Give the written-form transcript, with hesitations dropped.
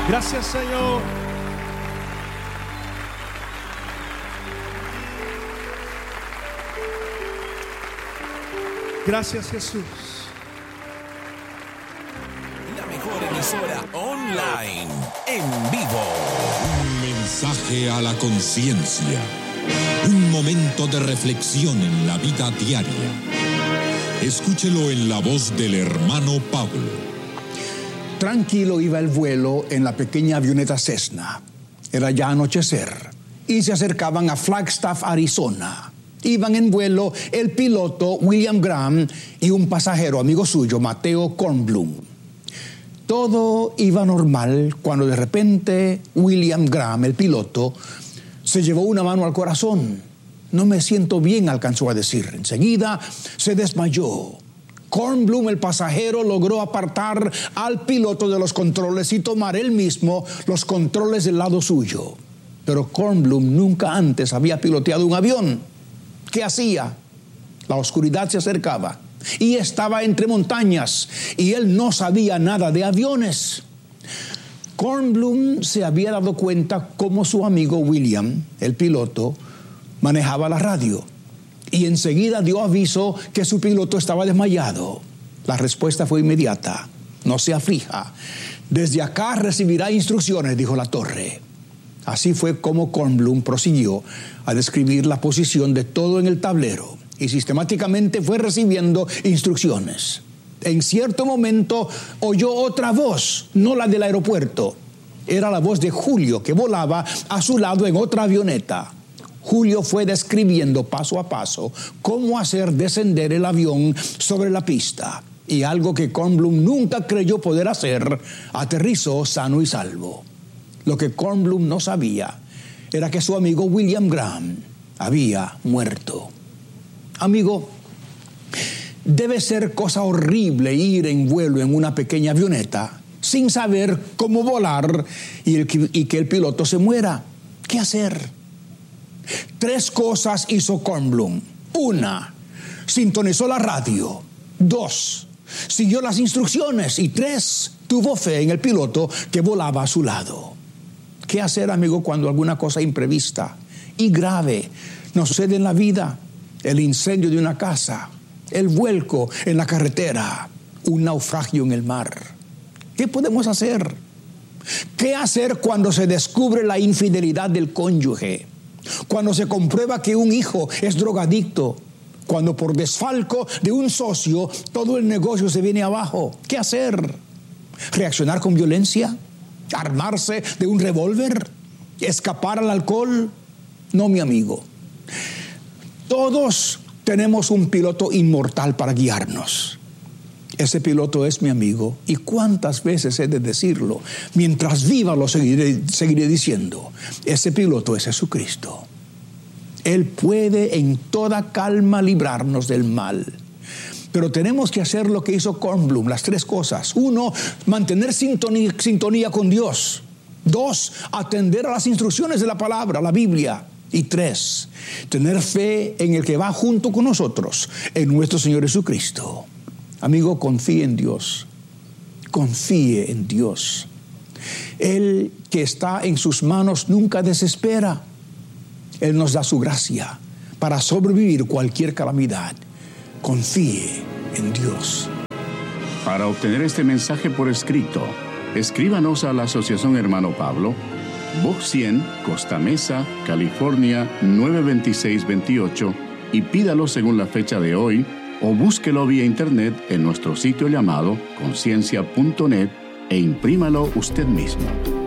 Gracias, Señor. Gracias, Jesús. La mejor emisora online, en vivo. Un mensaje a la conciencia. Un momento de reflexión en la vida diaria. Escúchelo en la voz del hermano Pablo. Tranquilo iba el vuelo en la pequeña avioneta Cessna. Era ya anochecer y se acercaban a Flagstaff, Arizona. Iban en vuelo el piloto William Graham y un pasajero amigo suyo, Mateo Kornblum. Todo iba normal cuando de repente William Graham, el piloto, se llevó una mano al corazón. No me siento bien, alcanzó a decir. Enseguida se desmayó. Kornblum, el pasajero, logró apartar al piloto de los controles y tomar él mismo los controles del lado suyo. Pero Kornblum nunca antes había piloteado un avión. ¿Qué hacía? La oscuridad se acercaba y estaba entre montañas y él no sabía nada de aviones. Kornblum se había dado cuenta cómo su amigo William, el piloto, manejaba la radio y enseguida dio aviso que su piloto estaba desmayado. La respuesta fue inmediata. No se aflija. Desde acá recibirá instrucciones, dijo la torre. Así fue como Kornblum prosiguió a describir la posición de todo en el tablero y sistemáticamente fue recibiendo instrucciones. En cierto momento oyó otra voz, no la del aeropuerto. Era la voz de Julio, que volaba a su lado en otra avioneta. Julio fue describiendo paso a paso cómo hacer descender el avión sobre la pista. Y algo que Kornblum nunca creyó poder hacer, aterrizó sano y salvo. Lo que Kornblum no sabía era que su amigo William Graham había muerto. Amigo, debe ser cosa horrible ir en vuelo en una pequeña avioneta sin saber cómo volar y que el piloto se muera. ¿Qué hacer? 3 cosas hizo Kornblum. 1, sintonizó la radio. 2, siguió las instrucciones. Y 3, tuvo fe en el piloto que volaba a su lado. ¿Qué hacer, amigo, cuando alguna cosa imprevista y grave nos sucede en la vida? El incendio de una casa, el vuelco en la carretera, un naufragio en el mar. ¿Qué podemos hacer? ¿Qué hacer cuando se descubre la infidelidad del cónyuge? Cuando se comprueba que un hijo es drogadicto, cuando por desfalco de un socio todo el negocio se viene abajo. ¿Qué hacer? ¿Reaccionar con violencia? ¿Armarse de un revólver? ¿Escapar al alcohol? No, mi amigo. Todos tenemos un piloto inmortal para guiarnos. Ese piloto es mi amigo, y cuántas veces he de decirlo. Mientras viva lo seguiré diciendo. Ese piloto es Jesucristo. Él puede en toda calma librarnos del mal. Pero tenemos que hacer lo que hizo Kornblum, las 3 cosas. 1, mantener sintonía con Dios. 2, atender a las instrucciones de la palabra, la Biblia. Y 3, tener fe en el que va junto con nosotros, en nuestro Señor Jesucristo. Amigo, confíe en Dios. Confíe en Dios. Él que está en sus manos nunca desespera. Él nos da su gracia para sobrevivir cualquier calamidad. Confíe en Dios. Para obtener este mensaje por escrito, escríbanos a la Asociación Hermano Pablo, Box 100, Costa Mesa, California 92628, y pídalo según la fecha de hoy, o búsquelo vía internet en nuestro sitio llamado conciencia.net e imprímalo usted mismo.